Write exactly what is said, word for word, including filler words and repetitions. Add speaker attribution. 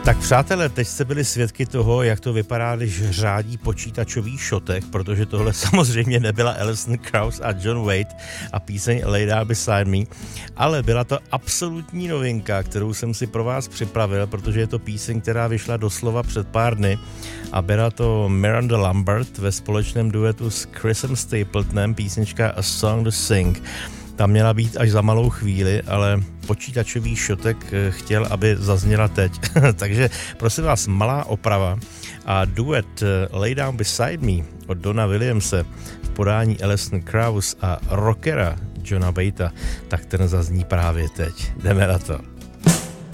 Speaker 1: Tak přátelé, teď jste byli svědky toho, jak to vypadá, když řádí počítačový šotek, protože tohle samozřejmě nebyla Alison Krauss a John Waite a píseň Lay Down Beside Me, ale byla to absolutní novinka, kterou jsem si pro vás připravil, protože je to píseň, která vyšla doslova před pár dny a byla to Miranda Lambert ve společném duetu s Chrisem Stapletonem, písnička A Song to Sing. Tam měla být až za malou chvíli, ale počítačový šotek chtěl, aby zazněla teď. Takže prosím vás, malá oprava a duet Lay Down Beside Me od Dona Williamse v podání Alison Krauss a rockera Johna Waita, tak ten zazní právě teď. Jdeme na to.